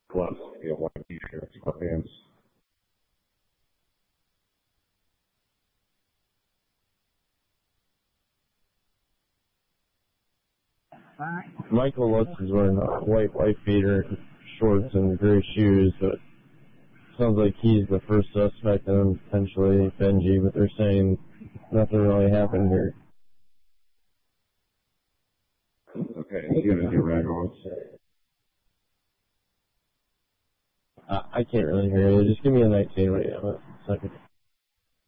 gloves, white t-shirts, sweatpants. Michael Lutz is wearing a white beater, shorts, and gray shoes, but sounds like he's the first suspect and potentially Benji, but they're saying nothing really happened here. Okay, you're going to do Ragos. I can't really hear you. Just give me a 19 right now. A second.